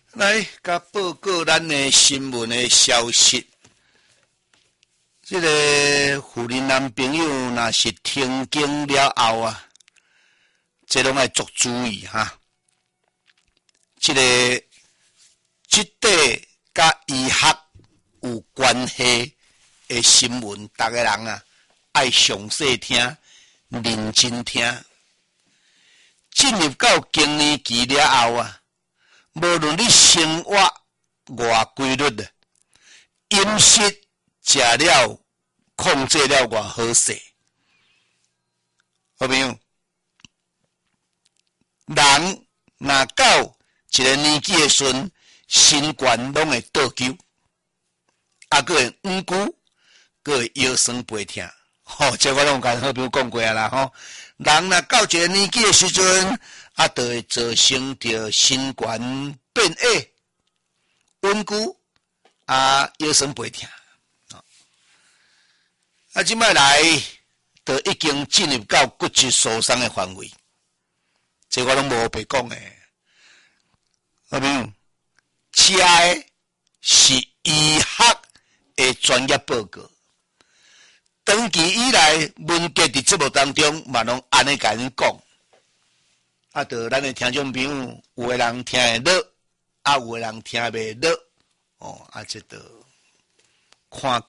来，甲报告咱的新闻的消息。这个妇人男朋友若是停经了后啊，这拢要做注意哈。这块甲医学有关系的新闻，逐个人啊爱详细听，认真听。进入到更年期了后啊，无论你生活偌规律的，饮食食了控制了偌好势，好朋友，人若到一个年纪的时阵，身悬拢会倒球，啊，佫会黄久，佫会腰酸背痛。这我拢甲好朋友讲过啊啦吼。人若到一个年纪的时阵，啊，就会造成着身悬变矮、温久啊，腰酸背痛。啊，即摆来，就已经进入到骨质疏松的范围。这我拢无白讲诶，好朋友，车的是医学的专业报告。长期以来，文杰伫节目当中嘛拢安尼甲恁讲，啊，就咱的听众朋友，有的人听会落，啊，有的人听袂落，哦，啊，这都看。